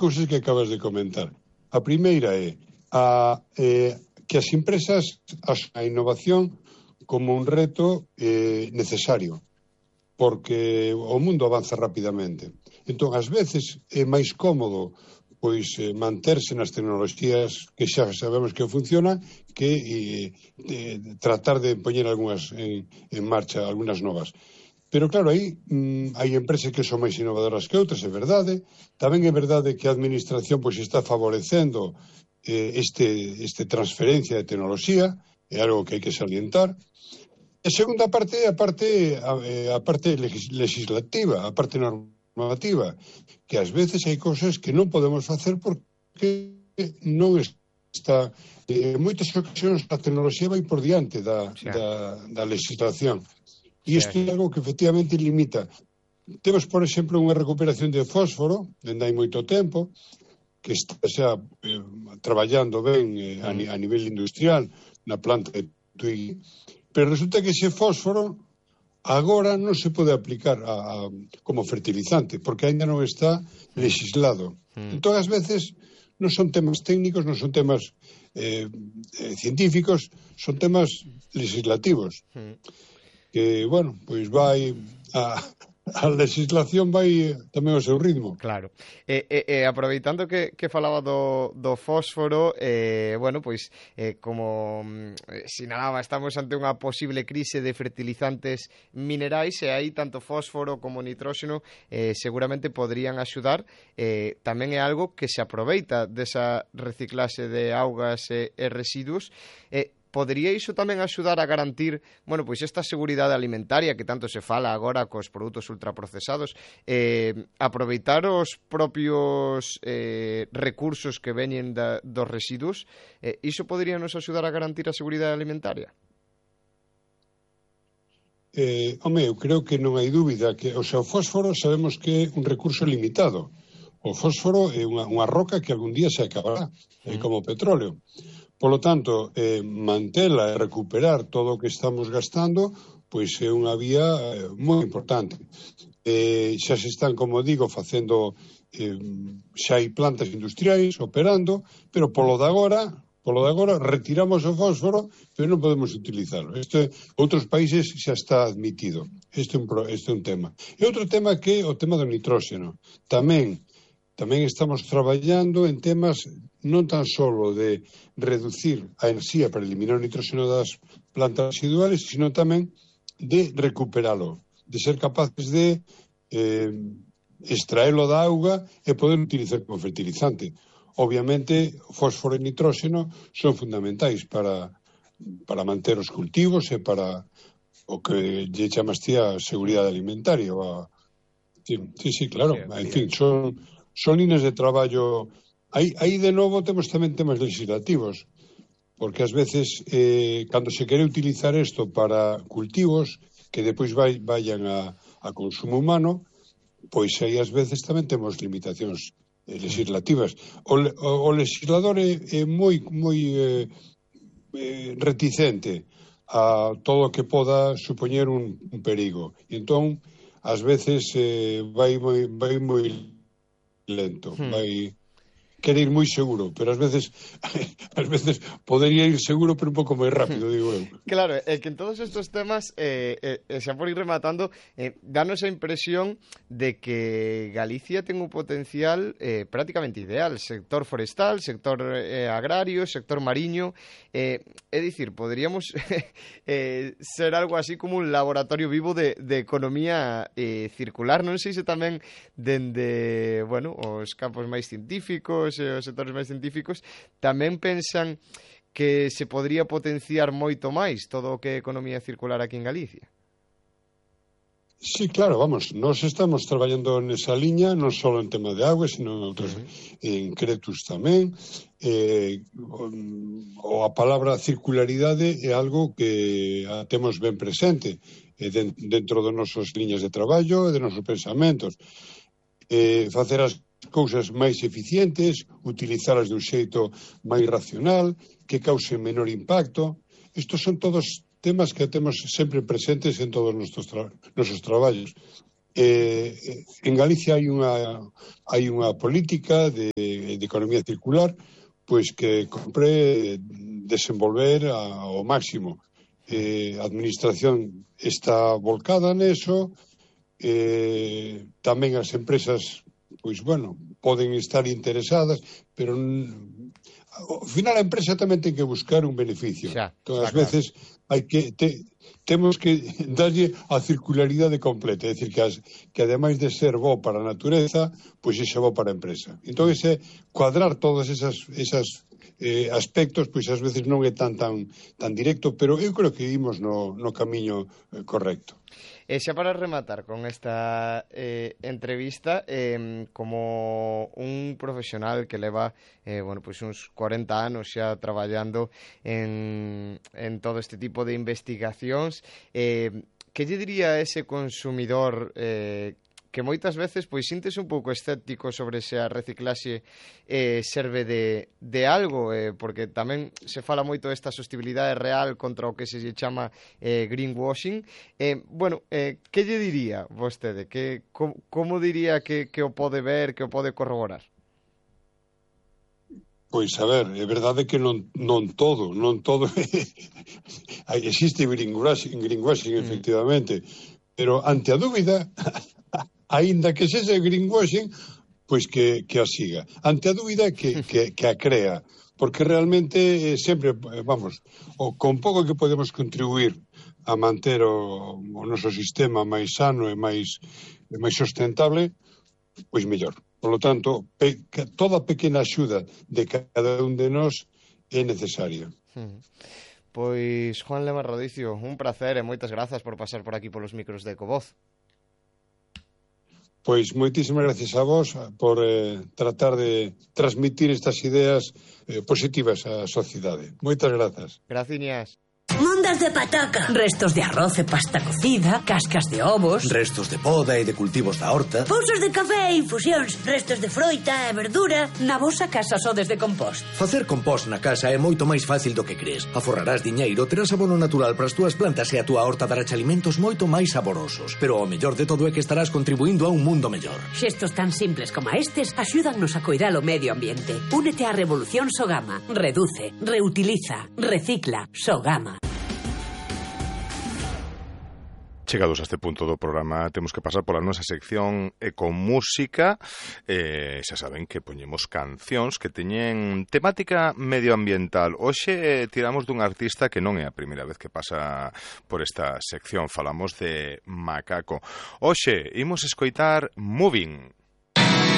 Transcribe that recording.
cousas que acabas de comentar. A primeira é que as empresas a innovación como un reto necesario, porque o mundo avanza rapidamente. Entón, ás veces é máis cómodo manterse nas tecnoloxías que xa sabemos que funcionan que tratar de poñer algunhas en marcha, algunhas novas. Pero claro, aí hai empresas que son máis innovadoras que outras, é verdade. Tamén é verdade que a administración está favorecendo este transferencia de tecnoloxía, é algo que hai que salientar. A segunda parte é a parte legislativa, a parte normativa, que ás veces hai cousas que non podemos facer porque non está... En moitas ocasións a tecnoloxía vai por diante da legislación. E isto é algo que efectivamente limita. Temos, por exemplo, unha recuperación de fósforo, dende hai moito tempo, que está xa traballando ben a nivel industrial na planta de Tui, pero resulta que ese fósforo agora non se pode aplicar como fertilizante, porque ainda non está legislado. Entón, ás veces, non son temas técnicos, non son temas científicos, son temas legislativos. Que, bueno, pois vai a legislación vai tamén ao seu ritmo. Claro. Aproveitando que falaba do fósforo, bueno, pois, como sinalaba, estamos ante unha posible crise de fertilizantes minerais e aí tanto fósforo como nitróxeno seguramente poderían axudar. Tamén é algo que se aproveita desa reciclaxe de augas e residuos. Podería iso tamén axudar a garantir, bueno, pois esta seguridade alimentaria que tanto se fala agora cos produtos ultraprocesados, aproveitar os propios recursos que veñen dos residuos, iso podería nos axudar a garantir a seguridade alimentaria? Eu creo que non hai dúbida que, o fósforo sabemos que é un recurso limitado. O fósforo é unha roca que algún día se acabará, como o petróleo. Por lo tanto, mantela e recuperar todo o que estamos gastando, pois é unha vía moi importante. Xa se están, como digo, facendo, xa hai plantas industriais operando, pero polo de agora retiramos o fósforo, pero non podemos utilizarlo. Outros países xa está admitido. Este é un tema. E outro tema que é o tema do nitróxeno. Tamén estamos traballando en temas non tan solo de reducir a enerxía para eliminar o nitróxeno das plantas residuales, sino tamén de recuperalo, de ser capaces de extraelo da auga e poder utilizar como fertilizante. Obviamente, fósforo e nitróxeno son fundamentais para manter os cultivos e para o que lle chamas ti a seguridade alimentaria. Sí, claro. En fin, son líneas de traballo. Aí de novo temos tamén temas legislativos, porque ás veces cando se quere utilizar isto para cultivos que depois vayan a consumo humano, pois aí ás veces tamén temos limitacións legislativas. O legislador é moi reticente a todo o que poda supoñer un perigo. E entón, ás veces vai moi lento, vai quere ir moi seguro, pero ás veces podería ir seguro pero un pouco máis rápido, digo eu. Claro, é que en todos estes temas xa por ir rematando, danos a impresión de que Galicia ten un potencial prácticamente ideal, sector forestal, sector agrario, sector mariño, é dicir, poderíamos ser algo así como un laboratorio vivo de economía circular. Non sei se tamén dende, bueno, os campos máis científicos e os sectores máis científicos tamén pensan que se podría potenciar moito máis todo o que é economía circular aquí en Galicia. Sí, claro, vamos, nós estamos traballando nesa liña, non só en tema de auga, sino en outros, en Cretus tamén. A palabra circularidade é algo que temos ben presente dentro das nosas liñas de traballo e de nosos pensamentos. Facer as cousas máis eficientes, utilizalas de un xeito máis racional, que causen menor impacto. Estos son todos temas que temos sempre presentes en todos os nosos traballos. En Galicia hai unha política de economía circular pois que compre desenvolver ao máximo. A administración está volcada neso, tamén as empresas pois, bueno, poden estar interesadas, pero ao final a empresa tamén ten que buscar un beneficio. Entón, ás veces hai que temos que darlle a circularidade completa, é dicir, que ademais de ser bo para a natureza, pois é bo para a empresa. Entón, cuadrar todos esos aspectos, pois ás veces non é tan directo, pero eu creo que imos no camiño correcto. E xa para rematar con esta entrevista, como un profesional que leva pois uns 40 anos xa traballando en todo este tipo de investigacións, que lle diría a ese consumidor que moitas veces pois sintes un pouco escéptico sobre se a reciclaxe serve de algo, porque tamén se fala moito desta sostenibilidade real contra o que se lle chama greenwashing. Que lle diría vostede? Como diría que o pode ver, que o pode corroborar? Pois, a ver, é verdade que non todo existe greenwashing, efectivamente, pero ante a dúbida aínda que sexa greenwashing, pois que a siga. Ante a dúbida que a crea, porque realmente sempre, con pouco que podemos contribuir a manter o noso sistema máis sano e máis sustentable, pois mellor. Por lo tanto, toda pequena axuda de cada un de nós é necesaria. Pois, Juan Lema Rodicio, un placer e moitas grazas por pasar por aquí polos micros de Ecovoz. Pois moitísimas gracias a vos por tratar de transmitir estas ideas positivas á sociedade. Moitas grazas. Graciñas. Mondas de pataca, restos de arroz e pasta cocida, cascas de ovos, restos de poda e de cultivos da horta, pousos de café e infusións, restos de froita e verdura. Na vosa casa sodes de compost? Facer compost na casa é moito máis fácil do que crees. Aforrarás diñeiro, terás abono natural para as túas plantas e a túa horta dará alimentos moito máis saborosos. Pero o mellor de todo é que estarás contribuindo a un mundo mellor. Xestos tan simples como estes axúdannos a coidar o medio ambiente. Únete á Revolución Sogama. Reduce, reutiliza, recicla. Sogama. Chegados a este punto do programa, temos que pasar pola nosa sección Ecomúsica. Xa saben que poñemos cancións que teñen temática medioambiental. Hoxe tiramos dun artista que non é a primeira vez que pasa por esta sección. Falamos de Macaco. Hoxe imos escoitar Moving.